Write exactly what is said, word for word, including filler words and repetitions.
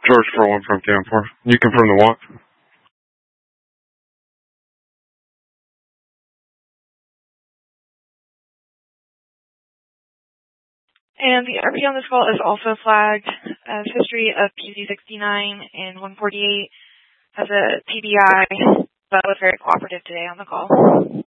George four one from Cam four. You confirm the want? And the R P on this call is also flagged as history of P Z sixty-nine and one forty-eight, has a T B I, but was very cooperative today on the call.